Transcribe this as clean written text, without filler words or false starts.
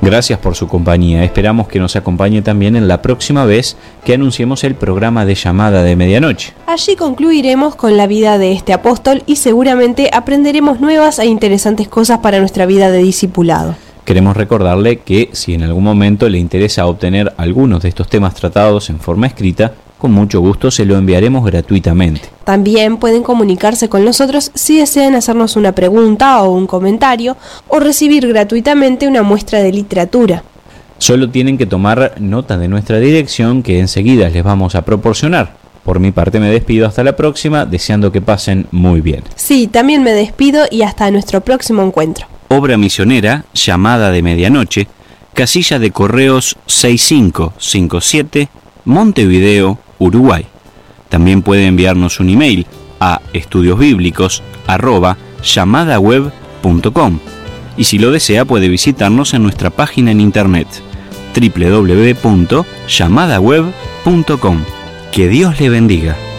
Gracias por su compañía. Esperamos que nos acompañe también en la próxima vez que anunciemos el programa de Llamada de Medianoche. Allí concluiremos con la vida de este apóstol y seguramente aprenderemos nuevas e interesantes cosas para nuestra vida de discipulado. Queremos recordarle que si en algún momento le interesa obtener algunos de estos temas tratados en forma escrita, con mucho gusto se lo enviaremos gratuitamente. También pueden comunicarse con nosotros si desean hacernos una pregunta o un comentario o recibir gratuitamente una muestra de literatura. Solo tienen que tomar nota de nuestra dirección que enseguida les vamos a proporcionar. Por mi parte me despido hasta la próxima, deseando que pasen muy bien. Sí, también me despido y hasta nuestro próximo encuentro. Obra misionera, Llamada de Medianoche, casilla de correos 6557, Montevideo, Uruguay. También puede enviarnos un email a estudiosbiblicos@llamadaweb.com y si lo desea puede visitarnos en nuestra página en internet www.llamadaweb.com. Que Dios le bendiga.